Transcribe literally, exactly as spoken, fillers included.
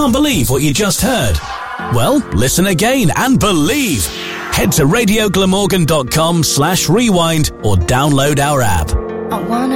Can't believe what you just heard? Well, listen again and believe. Head to radio glamorgan dot com slash rewind or download our app. I wanna